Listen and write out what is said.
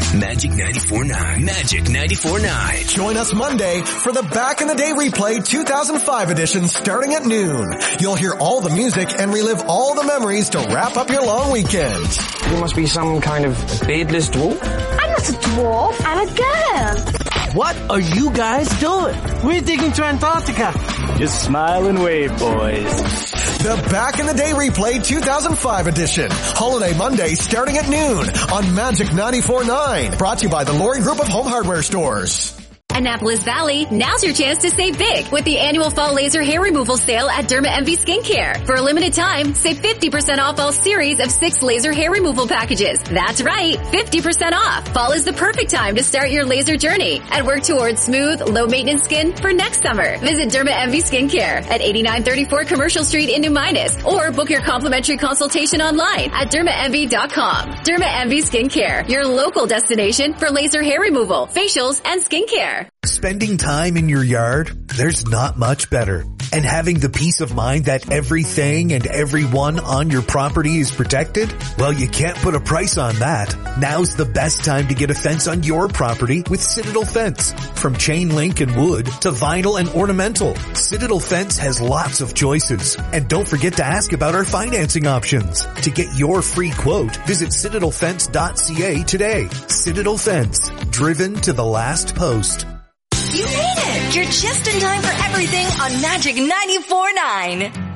Magic 94.9. Magic 94.9. Join us Monday for the Back in the Day Replay 2005 edition starting at noon. You'll hear all the music and relive all the memories to wrap up your long weekend. You must be some kind of beardless dwarf? I'm not a dwarf, I'm a girl. What are you guys doing? We're digging to Antarctica. Just smile and wave, boys. The Back in the Day Replay 2005 edition. Holiday Monday starting at noon on Magic 94.9. Brought to you by the Lori Group of Home Hardware Stores. Annapolis Valley, now's your chance to save big with the annual fall laser hair removal sale at Derma Envy Skincare. For a limited time, save 50% off all series of 6 laser hair removal packages. That's right, 50% off. Fall is the perfect time to start your laser journey and work towards smooth, low-maintenance skin for next summer. Visit Derma Envy Skincare at 8934 Commercial Street in New Minas or book your complimentary consultation online at dermaenvy.com. Derma Envy Skincare, your local destination for laser hair removal, facials, and skincare. Spending time in your yard, there's not much better. And having the peace of mind that everything and everyone on your property is protected? Well, you can't put a price on that. Now's the best time to get a fence on your property with Citadel Fence. From chain link and wood to vinyl and ornamental, Citadel Fence has lots of choices. And don't forget to ask about our financing options. To get your free quote, visit citadelfence.ca today. Citadel Fence, driven to the last post. You made it! You're just in time for everything on Magic 94.9.